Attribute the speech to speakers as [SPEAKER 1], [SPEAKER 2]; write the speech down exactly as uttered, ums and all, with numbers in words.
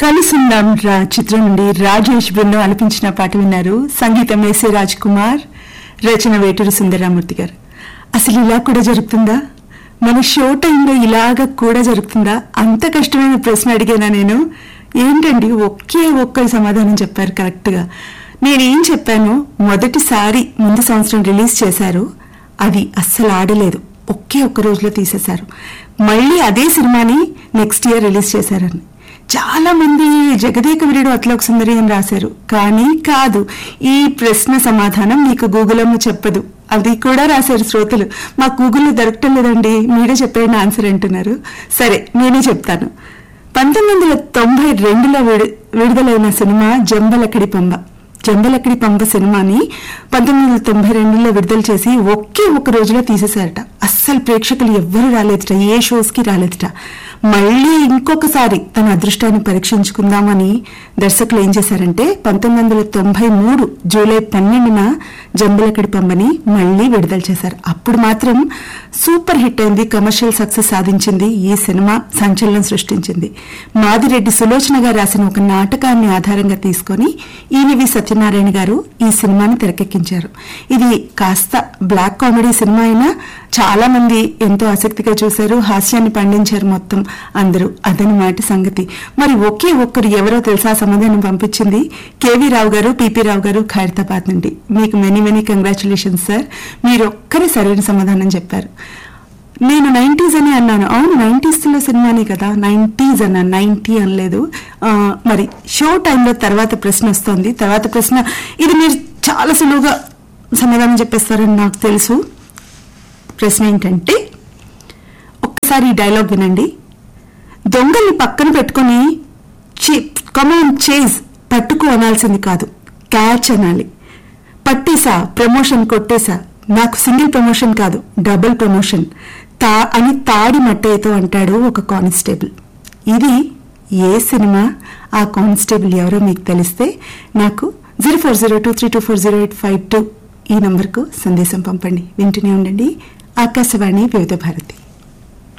[SPEAKER 1] కలిసుందాం రా చిత్రం నుండి రాజేష్ బృందం ఆలపించిన పాట విన్నారు. సంగీతం ఎస్ఏ రాజ్ కుమార్, రచన వేటూరి సుందరరామూర్తి గారు. అసలు ఇలా కూడా జరుగుతుందా? మన షో టైంలో ఇలాగ కూడా జరుగుతుందా? అంత కష్టమైన ప్రశ్న అడిగానా నేను? ఏంటండి ఒకే ఒక్కరి సమాధానం చెప్పారు కరెక్ట్ గా. నేనేం చెప్పాను, మొదటిసారి ముందు సంవత్సరం రిలీజ్ చేశారు, అది అస్సలు ఆడలేదు, ఒకే ఒక్క రోజులో తీసేశారు. మళ్ళీ అదే సినిమాని నెక్స్ట్ ఇయర్ రిలీజ్ చేశారని చాలా మంది జగదేక వీరుడు అతలోక సుందరి అని రాశారు. కానీ కాదు, ఈ ప్రశ్న సమాధానం మీకు గూగుల్ అమ్మ చెప్పదు. అది కూడా రాశారు శ్రోతలు. మాకు గూగుల్లో దొరకటం లేదండి, మీరే చెప్పండి ఆన్సర్ అంటున్నారు. సరే నేనే చెప్తాను. పంతొమ్మిది వందల తొంభై రెండులో విడుదలైన సినిమా జంబలకడి పంబ. జంబలకడి పంబ సినిమాని పంతొమ్మిది వందల తొంభై రెండులో విడుదల చేసి ఒకే ఒక్క రోజులో తీసేశారట. అస్సలు ప్రేక్షకులు ఎవ్వరూ రాలేదట, ఏ షోస్ కి రాలేదట. మళ్ళీ ఇంకొకసారి తన అదృష్టాన్ని పరీక్షించుకుందామని దర్శకులు ఏం చేశారంటే పంతొమ్మిది వందల తొంభై మూడు జూలై పన్నెండున జంబలకడి పంబని మళ్లీ విడుదల చేశారు. అప్పుడు మాత్రం సూపర్ హిట్ అయింది, కమర్షియల్ సక్సెస్ సాధించింది. ఈ సినిమా సంచలనం సృష్టించింది. మాదిరెడ్డి సులోచన గారు రాసిన ఒక నాటకాన్ని ఆధారంగా తీసుకుని ఈవివి సత్యనారాయణ గారు ఈ సినిమాని తెరకెక్కించారు. ఇది కాస్త బ్లాక్ కామెడీ సినిమా అయినా చాలా మంది ఎంతో ఆసక్తిగా చూశారు, హాస్యాన్ని పండించారు మొత్తం అందరూ. అదనమాట సంగతి. మరి ఒకే ఒక్కరు ఎవరో తెలుసా సమాధానం పంపించింది? కేవీ రావు గారు, పిపి రావు గారు, ఖైరతాబాద్ నుండి. మీకు మెనీ మెనీ కంగ్రాచులేషన్స్ సార్, మీరొక్కరే సరైన సమాధానం చెప్పారు. నేను నైంటీస్ అని అన్నాను. అవును, నైంటీస్ లో సినిమానే కదా, నైంటీస్ అన్నాను, నైంటీ అనలేదు. మరి షో టైంలో తర్వాత ప్రశ్న వస్తుంది. తర్వాత ప్రశ్న ఇది మీరు చాలా సులువుగా సమాధానం చెప్పేస్తారని నాకు తెలుసు. ప్రశ్న ఏంటంటే, ఒక్కసారి ఈ డైలాగ్ వినండి. దొంగల్ని పక్కన పెట్టుకుని కమాన్ చేజ్ పట్టుకు అనాల్సింది కాదు, క్యాచ్ అనాలి. పట్టేసా, ప్రమోషన్ కొట్టేసా, నాకు సింగిల్ ప్రమోషన్ కాదు డబుల్ ప్రమోషన్ తా అని తాడి మట్టేతో అంటాడు ఒక కానిస్టేబుల్. ఇది ఏ సినిమా? ఆ కానిస్టేబుల్ ఎవరో మీకు తెలిస్తే నాకు zero four zero two three two four zero eight five two ఈ నంబర్కు సందేశం పంపండి. వింటూనే ఉండండి ఆకాశవాణి వివిధ భారతి.